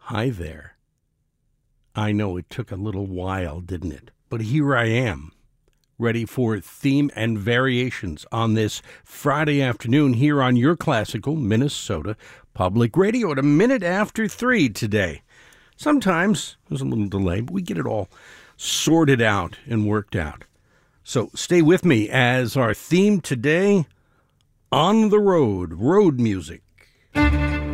Hi there. I know it took a little while, didn't it? But here I am, ready for theme and variations on this Friday afternoon here on your classical Minnesota Public Radio at a minute after 3 today. Sometimes there's a little delay, but we get it all sorted out and worked out. So stay with me as our theme today, On the Road, road music.